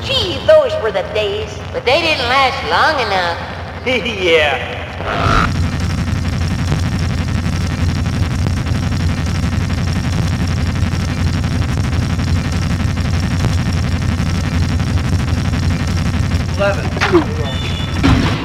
Gee, those were the days. But they didn't last long enough. Yeah. Eleven.